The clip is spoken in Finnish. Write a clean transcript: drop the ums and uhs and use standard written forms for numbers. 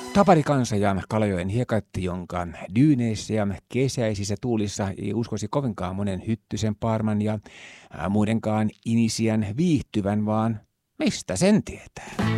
Taparikansa ja Kalajoen hiekatti, jonka dyyneissä ja kesäisissä tuulissa ei uskoisi kovinkaan monen Hyttysen, Paarman ja muidenkaan inisian viihtyvän, vaan mistä sen tietää?